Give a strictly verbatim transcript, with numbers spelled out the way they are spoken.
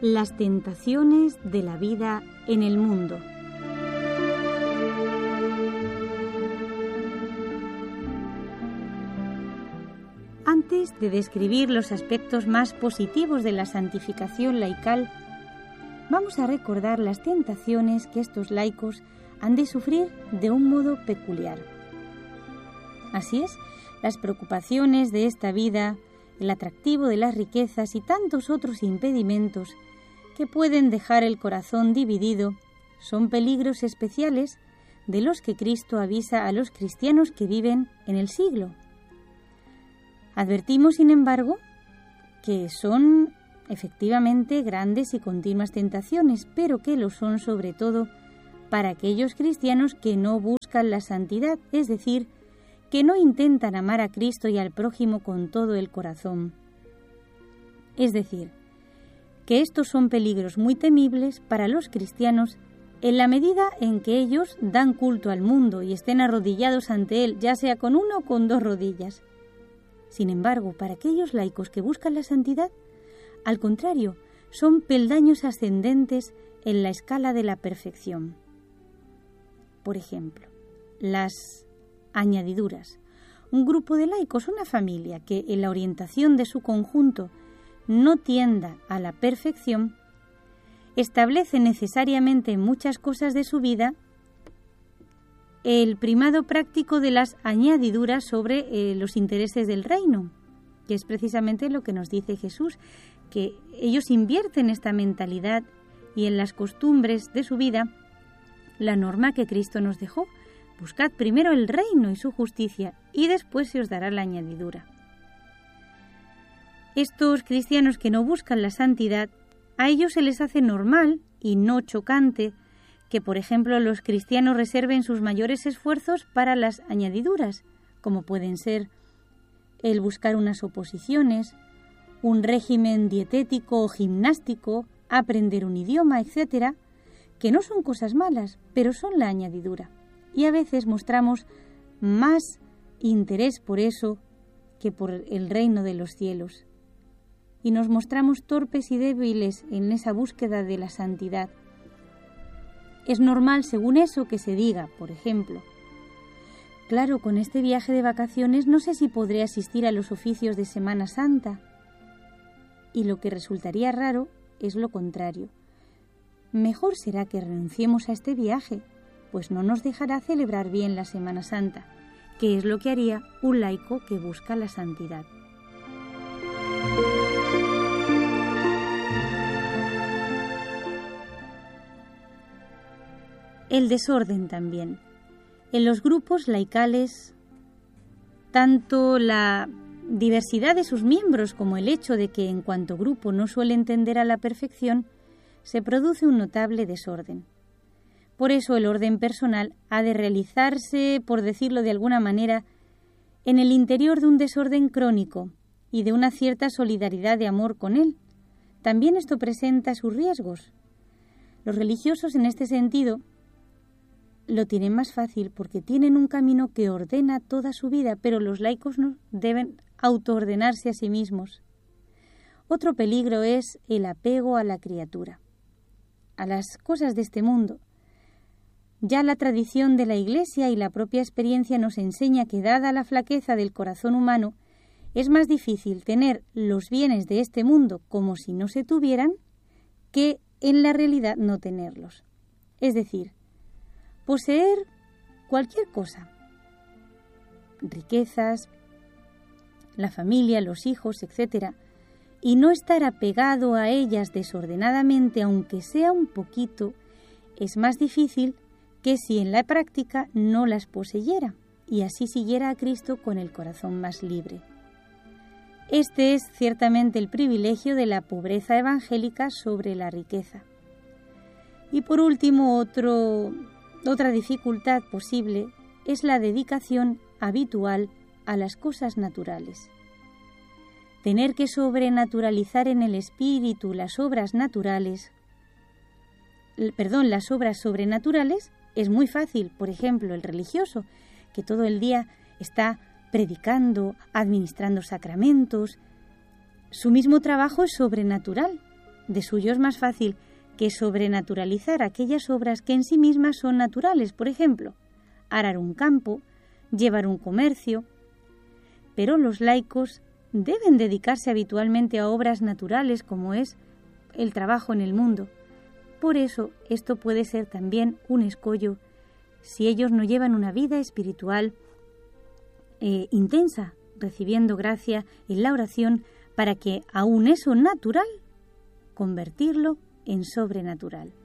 Las tentaciones de la vida en el mundo. Antes de describir los aspectos más positivos de la santificación laical, vamos a recordar las tentaciones que estos laicos han de sufrir de un modo peculiar. Así es, las preocupaciones de esta vida, el atractivo de las riquezas y tantos otros impedimentos que pueden dejar el corazón dividido son peligros especiales de los que Cristo avisa a los cristianos que viven en el siglo. Advertimos, sin embargo, que son efectivamente grandes y continuas tentaciones, pero que lo son sobre todo para aquellos cristianos que no buscan la santidad, es decir, que no intentan amar a Cristo y al prójimo con todo el corazón. Es decir, que estos son peligros muy temibles para los cristianos en la medida en que ellos dan culto al mundo y estén arrodillados ante él, ya sea con una o con dos rodillas. Sin embargo, para aquellos laicos que buscan la santidad, al contrario, son peldaños ascendentes en la escala de la perfección. Por ejemplo, las añadiduras. Un grupo de laicos, una familia que en la orientación de su conjunto no tienda a la perfección, establece necesariamente en muchas cosas de su vida el primado práctico de las añadiduras sobre eh, los intereses del reino, que es precisamente lo que nos dice Jesús, que ellos invierten esta mentalidad y en las costumbres de su vida la norma que Cristo nos dejó: buscad primero el reino y su justicia, y después se os dará la añadidura. Estos cristianos que no buscan la santidad, a ellos se les hace normal y no chocante que, por ejemplo, los cristianos reserven sus mayores esfuerzos para las añadiduras, como pueden ser el buscar unas oposiciones, un régimen dietético o gimnástico, aprender un idioma, etcétera, que no son cosas malas, pero son la añadidura. Y a veces mostramos más interés por eso que por el reino de los cielos. Y nos mostramos torpes y débiles en esa búsqueda de la santidad. Es normal, según eso, que se diga, por ejemplo: claro, con este viaje de vacaciones no sé si podré asistir a los oficios de Semana Santa. Y lo que resultaría raro es lo contrario. Mejor será que renunciemos a este viaje, pues no nos dejará celebrar bien la Semana Santa, que es lo que haría un laico que busca la santidad. El desorden también. En los grupos laicales, tanto la diversidad de sus miembros como el hecho de que en cuanto grupo no suelen tender a la perfección, se produce un notable desorden. Por eso el orden personal ha de realizarse, por decirlo de alguna manera, en el interior de un desorden crónico y de una cierta solidaridad de amor con él. También esto presenta sus riesgos. Los religiosos, en este sentido, lo tienen más fácil porque tienen un camino que ordena toda su vida, pero los laicos no deben autoordenarse a sí mismos. Otro peligro es el apego a la criatura, a las cosas de este mundo. Ya la tradición de la Iglesia y la propia experiencia nos enseña que, dada la flaqueza del corazón humano, es más difícil tener los bienes de este mundo como si no se tuvieran que en la realidad no tenerlos. Es decir, poseer cualquier cosa, riquezas, la familia, los hijos, etcétera, y no estar apegado a ellas desordenadamente, aunque sea un poquito, es más difícil que si en la práctica no las poseyera y así siguiera a Cristo con el corazón más libre. Este es ciertamente el privilegio de la pobreza evangélica sobre la riqueza. Y por último, otro, otra dificultad posible es la dedicación habitual a las cosas naturales. Tener que sobrenaturalizar en el espíritu las obras naturales, perdón, las obras sobrenaturales es muy fácil. Por ejemplo, el religioso, que todo el día está predicando, administrando sacramentos, su mismo trabajo es sobrenatural, De suyo es más fácil que sobrenaturalizar aquellas obras que en sí mismas son naturales, por ejemplo, arar un campo, llevar un comercio. Pero los laicos deben dedicarse habitualmente a obras naturales como es el trabajo en el mundo. Por eso esto puede ser también un escollo si ellos no llevan una vida espiritual eh, intensa, recibiendo gracia en la oración para que aún eso natural, convertirlo en sobrenatural.